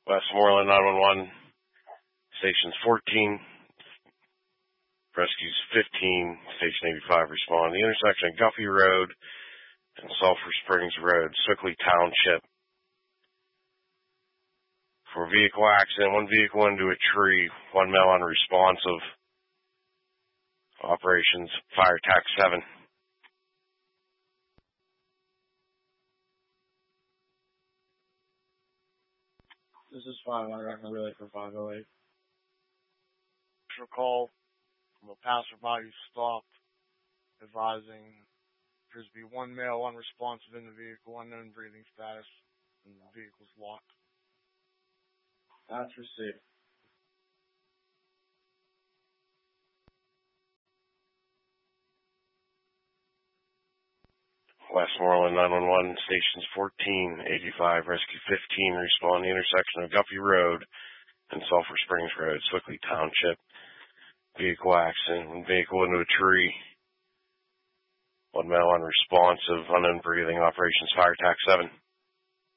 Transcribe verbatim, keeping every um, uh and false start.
Westmoreland nine one one, stations fourteen, rescues fifteen, station eighty-five respond. The intersection of Guffey Road and Sulphur Springs Road, Swickley Township. For a vehicle accident, one vehicle into a tree, one male unresponsive. Operations Fire Tac seven. This is five hundred, I can relay for five oh eight. Call from a passerby who stopped, advising appears to be one male unresponsive in the vehicle, unknown breathing status, and the vehicle's locked. That's received. Westmoreland nine one one, stations fourteen, eighty-five, rescue fifteen, respond the intersection of Guffey Road and Sulphur Springs Road, Swickley Township. Vehicle accident, one vehicle into a tree, one male unresponsive, unknown breathing. Operations Fire Tac seven.